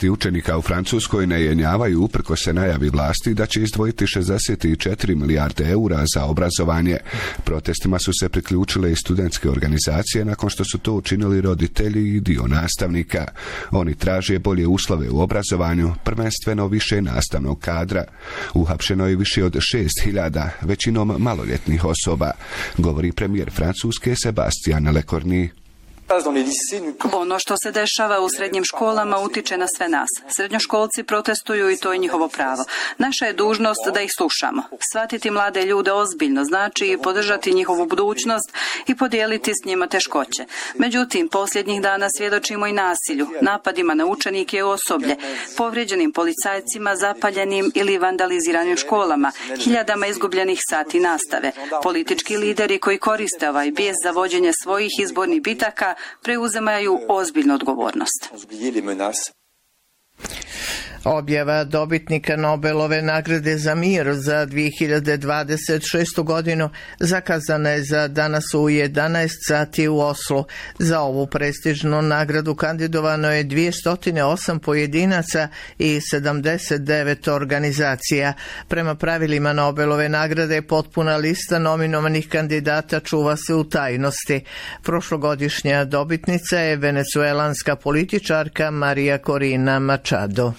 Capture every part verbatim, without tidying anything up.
Protesti učenika u Francuskoj ne jenjavaju uprkos se najavi vlasti da će izdvojiti šezdeset četiri milijarde eura za obrazovanje. Protestima su se priključile i studentske organizacije nakon što su to učinili roditelji i dio nastavnika. Oni traže bolje uslove u obrazovanju, prvenstveno više nastavnog kadra. Uhapšeno je više od šest hiljada, većinom maloljetnih osoba, govori premijer Francuske Sébastien Lecornu. Ono što se dešava u srednjim školama utiče na sve nas. Srednjoškolci protestuju i to je njihovo pravo. Naša je dužnost da ih slušamo. Shvatiti mlade ljude ozbiljno znači podržati njihovu budućnost i podijeliti s njima teškoće. Međutim, posljednjih dana svjedočimo i nasilju, napadima na učenike i osoblje, povrijeđenim policajcima, zapaljenim ili vandaliziranim školama, hiljadama izgubljenih sati nastave. Politički lideri koji koriste ovaj bijes za vođenje svojih izbornih bitaka preuzimaju ozbiljnu odgovornost. Objava dobitnika Nobelove nagrade za mir za dvije hiljade dvadeset šestu godinu zakazana je za danas u jedanaest sati u Oslu. Za ovu prestižnu nagradu kandidovano je dvjesto osam pojedinaca i sedamdeset devet organizacija. Prema pravilima Nobelove nagrade potpuna lista nominovanih kandidata čuva se u tajnosti. Prošlogodišnja dobitnica je venecuelanska političarka Maria Corina Machado.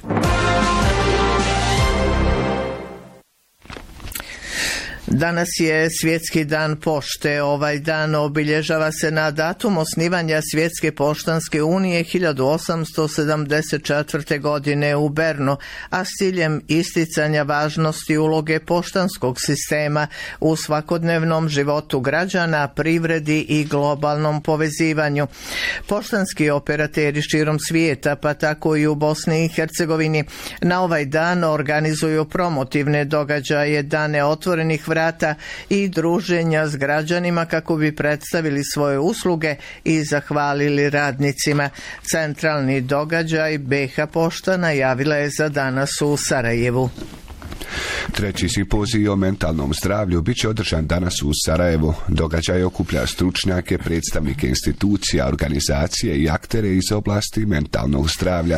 Danas je Svjetski dan pošte. Ovaj dan obilježava se na datum osnivanja Svjetske poštanske unije hiljadu osamsto sedamdeset četvrte. godine u Bernu, a s ciljem isticanja važnosti uloge poštanskog sistema u svakodnevnom životu građana, privredi i globalnom povezivanju. Poštanski operateri širom svijeta, pa tako i u Bosni i Hercegovini, na ovaj dan organizuju promotivne događaje, dane otvorenih vrata i druženja s građanima kako bi predstavili svoje usluge i zahvalili radnicima. Centralni događaj B H Pošta najavila je za danas u Sarajevu. Treći simpozij o mentalnom zdravlju bit će održan danas u Sarajevu. Događaj okuplja stručnjake, predstavnike institucija, organizacije i aktere iz oblasti mentalnog zdravlja.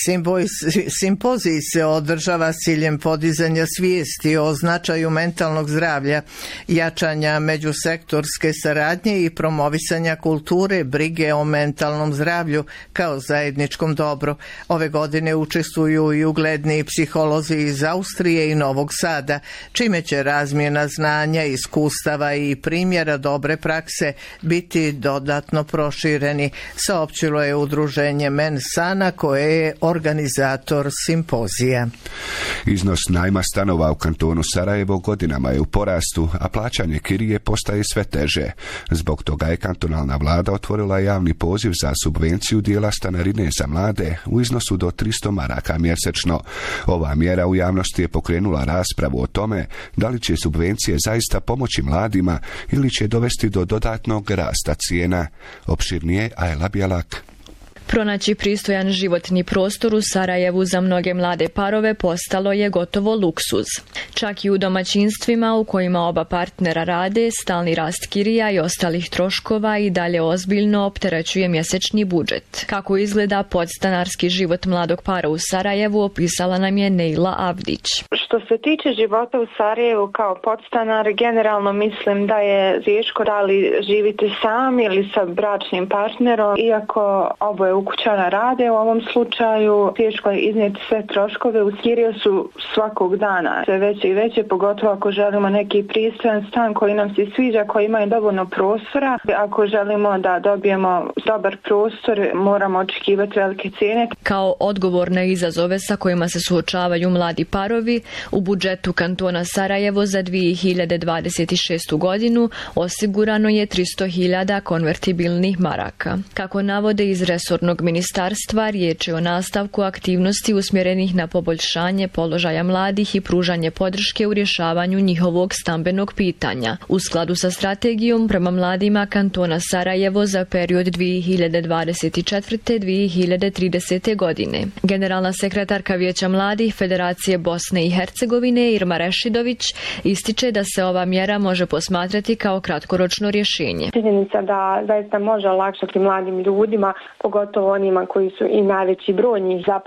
Simpozij se održava s ciljem podizanja svijesti o značaju mentalnog zdravlja, jačanja međusektorske saradnje i promovisanja kulture brige o mentalnom zdravlju kao zajedničkom dobru. Ove godine učestvuju i ugledni psiholozi iz Austrije i Novog Sada, čime će razmjena znanja, iskustava i primjera dobre prakse biti dodatno prošireni, saopćilo je udruženje Mensana koje je organizator simpozija. Iznos najma stanova u kantonu Sarajevo godinama je u porastu, a plaćanje kirije postaje sve teže. Zbog toga je kantonalna vlada otvorila javni poziv za subvenciju dijela stanarine za mlade u iznosu do tristo maraka mjesečno. Ova mjera u javnosti je pokrenula raspravu o tome da li će subvencije zaista pomoći mladima ili će dovesti do dodatnog rasta cijena. Opširnije Ajla Bjelak. Pronaći pristojan životni prostor u Sarajevu za mnoge mlade parove postalo je gotovo luksuz. Čak i u domaćinstvima u kojima oba partnera rade, stalni rast kirija i ostalih troškova i dalje ozbiljno opterećuje mjesečni budžet. Kako izgleda podstanarski život mladog para u Sarajevu, opisala nam je Neila Avdić. Što se tiče života u Sarajevu kao podstanar, generalno mislim da je teško da li živite sam ili sa bračnim partnerom, iako oboje ukućana rade u ovom slučaju, teško je iznijeti sve troškove. U Kirije su svakog dana sve veće i veće, pogotovo ako želimo neki pristojan stan koji nam se sviđa, koji imaju dovoljno prostora. Ako želimo da dobijemo dobar prostor, moramo očekivati velike cijene. Kao odgovor na izazove sa kojima se suočavaju mladi parovi, u budžetu kantona Sarajevo za dvije hiljade dvadeset šestu. godinu osigurano je tristo hiljada konvertibilnih maraka. Kako navode iz resornog ministarstva, riječ je o nastavku aktivnosti usmjerenih na poboljšanje položaja mladih i pružanje podrške u rješavanju njihovog stambenog pitanja. U skladu sa strategijom prema mladima kantona Sarajevo za period dvije hiljade dvadeset četvrte do dvije hiljade tridesete. godine. Generalna sekretarka Vijeća mladih Federacije Bosne i Hercegovine Irma Rešidović ističe da se ova mjera može posmatrati kao kratkoročno rješenje. Činjenica da zaista može olakšati mladim ljudima, pogotovo onima koji su i najveći broj njih